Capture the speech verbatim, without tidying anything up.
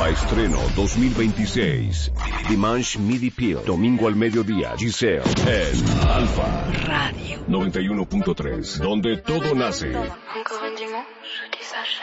Estreno dos mil veintiséis. Dimanche Midi Peel. Domingo al mediodía. Giselle. En Alfa Radio noventa y uno punto tres. Donde todo nace.